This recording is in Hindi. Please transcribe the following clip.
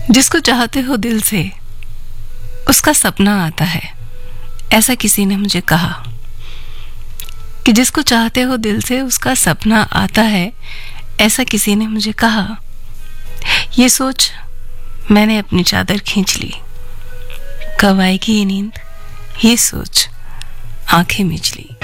जिसको चाहते हो दिल से उसका सपना आता है, ऐसा किसी ने मुझे कहा कि जिसको चाहते हो दिल से उसका सपना आता है, ऐसा किसी ने मुझे कहा। ये सोच मैंने अपनी चादर खींच ली, कब आएगी ये नींद, ये सोच आंखें मीच ली।